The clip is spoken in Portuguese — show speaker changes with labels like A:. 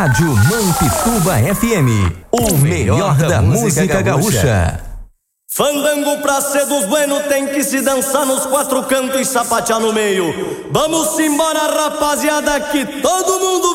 A: Rádio Mampituba FM, o melhor da música gaúcha.
B: Fandango pra ser dos buenos tem que se dançar nos quatro cantos e sapatear no meio. Vamos embora, rapaziada, que todo mundo